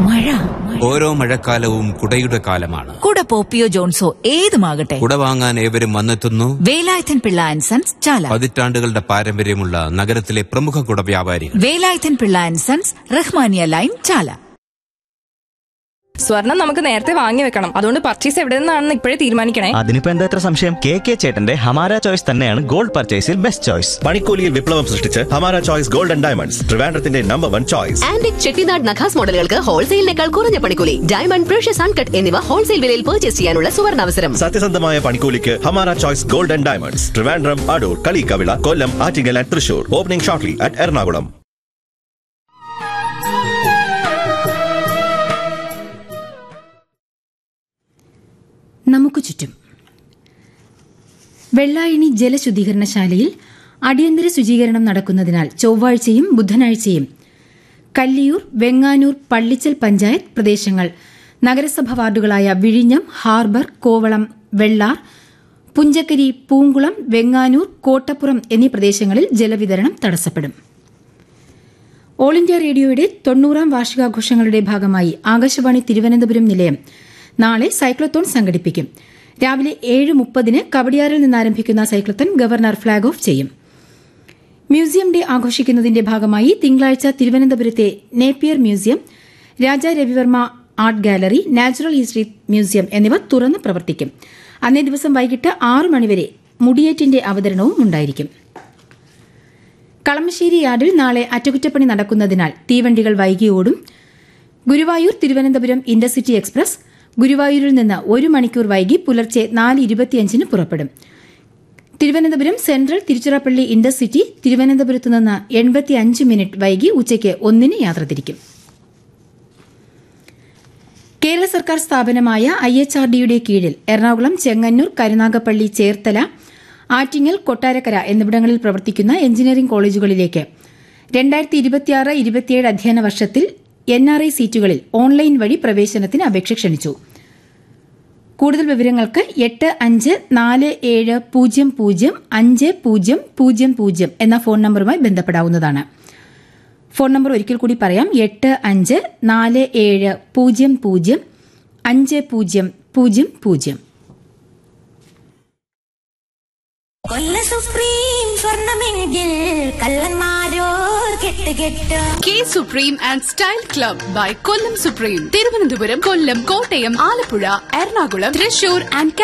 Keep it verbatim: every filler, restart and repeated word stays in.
മഴ. ഓരോ മഴക്കാലവും കുടയുടെ കാലമാണ്. കുട പോപ്പിയോ ജോൺസോ ഏതുമാകട്ടെ, കുട വാങ്ങാൻ ഏവരും വന്നെത്തുന്നു. വേലായുധൻ പിള്ള ആൻഡ് സൺസ് ചാല. പതിറ്റാണ്ടുകളുടെ പാരമ്പര്യമുള്ള നഗരത്തിലെ പ്രമുഖ കുട വ്യാപാരികൾ. Velayudhan Pillai and sons, Rahmania line, ചാല. സ്വർണം നമുക്ക് നേരത്തെ വാങ്ങി വെക്കണം. അതുകൊണ്ട് പർച്ചേസ് എവിടെ നിന്നാണെന്ന് ഇപ്പോഴേ തീരുമാനിക്കണേ. അതിനിപ്പോ എന്താ ഇത്ര സംശയം? കെ കെ ചേട്ടന്റെ ഹമാര ചോയ്സ് തന്നെയാണ് ഗോൾഡ് പർച്ചേസിൽ ബെസ്റ്റ് ചോയ്സ്. പണിക്കൂലിയിൽ വിപ്ലവം സൃഷ്ടിച്ച് Hamara choice gold and diamonds, ട്രിവാൻഡ്രത്തിന്റെ number one choice. Antique Chettinad നഖാസ് മോഡലുകൾക്ക് ഹോൾസെയിലിനേക്കാൾ കുറഞ്ഞ പണിക്കൂലി. ഡയമണ്ട്, പ്രഷ്യസ് അൺകട്ട് എന്നിവ ഹോൾസെയിൽ വിലയിൽ പർച്ചേസ് ചെയ്യാനുള്ള സുവർണാവസരം. സത്യസന്ധമായ പണിക്കൂലിക്ക് Hamara choice gold and diamonds, Trivandrum, Adoor, Kaliyikkavila, Kollam, Attingal and Thrissur. Opening shortly at Ernakulam. നമുക്ക് ചുറ്റും. വെള്ളായണി ജലശുദ്ധീകരണശാലയിൽ അടിയന്തര ശുചീകരണം നടക്കുന്നതിനാൽ ചൊവ്വാഴ്ചയും ബുധനാഴ്ചയും കല്ലിയൂർ, വെങ്ങാനൂർ, പള്ളിച്ചൽ പഞ്ചായത്ത് പ്രദേശങ്ങൾ, നഗരസഭ വാർഡുകളായ വിഴിഞ്ഞം, ഹാർബർ, കോവളം, വെള്ളാർ, പുഞ്ചക്കരി, പൂങ്കുളം, വെങ്ങാനൂർ, കോട്ടപ്പുറം എന്നീ പ്രദേശങ്ങളിൽ ജലവിതരണം തടസ്സപ്പെടും. ഓൾ ഇന്ത്യ റേഡിയോയുടെ തൊണ്ണൂറാം വാർഷികാഘോഷങ്ങളുടെ ഭാഗമായി ആകാശവാണി തിരുവനന്തപുരം നിലയം നാളെ സൈക്ലത്തോൺ സംഘടിപ്പിക്കും. രാവിലെ ഏഴ് മുപ്പതിന് കവടിയാറിൽ നിന്നാരംഭിക്കുന്ന സൈക്ലത്തോൺ ഗവർണർ ഫ്ളാഗ് ഓഫ് ചെയ്യും. മ്യൂസിയം ഡേ ആഘോഷിക്കുന്നതിന്റെ ഭാഗമായി തിങ്കളാഴ്ച തിരുവനന്തപുരത്തെ Napier museum, Raja Ravi Varma art gallery, natural history museum എന്നിവ തുറന്ന് പ്രവർത്തിക്കും. അന്നേ ദിവസം വൈകിട്ട് ആറ് മണിവരെ മുടിയേറ്റിന്റെ അവതരണവും ഉണ്ടായിരിക്കും. കളമശ്ശേരി യാർഡിൽ നാളെ അറ്റകുറ്റപ്പണി നടക്കുന്നതിനാൽ തീവണ്ടികൾ വൈകി ഓടും. ഗുരുവായൂർ തിരുവനന്തപുരം ഇന്റർസിറ്റി എക്സ്പ്രസ് ഗുരുവായൂരിൽ നിന്ന് ഒരു മണിക്കൂർ വൈകി പുലർച്ചെ നാല് ഇരുപത്തിയഞ്ചിന് പുറപ്പെടും. തിരുവനന്തപുരം സെൻട്രൽ തിരുച്ചിറപ്പള്ളി ഇന്റർസിറ്റി തിരുവനന്തപുരത്ത് നിന്ന് എൺപത്തിയഞ്ച് മിനിറ്റ് വൈകി ഉച്ചയ്ക്ക് ഒന്നിന് യാത്ര തിരിക്കും. കേരള സർക്കാർ സ്ഥാപനമായ ഐ എച്ച് ആർ ഡിയുടെ കീഴിൽ എറണാകുളം, ചെങ്ങന്നൂർ, കരുനാഗപ്പള്ളി, ചേർത്തല, ആറ്റിങ്ങൽ, കൊട്ടാരക്കര എന്നിവിടങ്ങളിൽ പ്രവർത്തിക്കുന്ന എഞ്ചിനീയറിംഗ് കോളേജുകളിലേക്ക് രണ്ടായിരത്തി ഇരുപത്തിയാറ് ഇരുപത്തിയേഴ് അധ്യയന വർഷത്തിൽ എൻ ആർ ഐ സീറ്റുകളിൽ ഓൺലൈൻ വഴി പ്രവേശനത്തിന് അപേക്ഷ ക്ഷണിച്ചു. കൂടുതൽ വിവരങ്ങൾക്ക് എട്ട് അഞ്ച് നാല് ഏഴ് പൂജ്യം പൂജ്യം അഞ്ച് പൂജ്യം പൂജ്യം പൂജ്യം എന്ന ഫോൺ നമ്പറുമായി ബന്ധപ്പെടാവുന്നതാണ്. ഫോൺ നമ്പർ ഒരിക്കൽ കൂടി പറയാം: എട്ട് അഞ്ച് നാല് ഏഴ് പൂജ്യം പൂജ്യം അഞ്ച് പൂജ്യം പൂജ്യം പൂജ്യം. കൊല്ല സുപ്രീം സ്വർണമെങ്കിൽ കള്ളന്മാരോ കെട്ട് കെട്ട്. K supreme and style club by Kollam supreme. Thiruvananthapuram, Kollam, Kottayam, Alappuzha, Ernakulam, Thrissur and